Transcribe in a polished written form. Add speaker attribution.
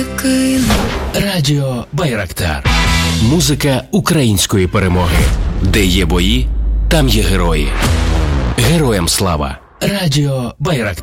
Speaker 1: Радіо Байрактар. Музика української перемоги. Де є бої, там є герої. Героям слава. Радіо Байрактар.